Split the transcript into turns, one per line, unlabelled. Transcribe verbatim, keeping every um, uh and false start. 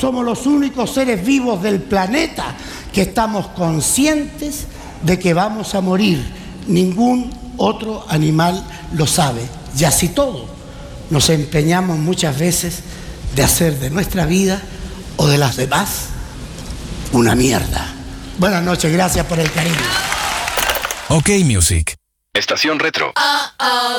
somos los únicos seres vivos del planeta que estamos conscientes de que vamos a morir. Ningún otro animal lo sabe. Y así todo, nos empeñamos muchas veces de hacer de nuestra vida o de las demás una mierda. Buenas noches, gracias por el cariño.
OK Music.
Estación Retro.